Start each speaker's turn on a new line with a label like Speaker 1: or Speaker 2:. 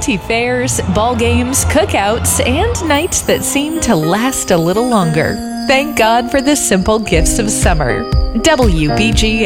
Speaker 1: County fairs, ball games, cookouts, and nights that seem to last a little longer. Thank God for the simple gifts of summer. WBGM.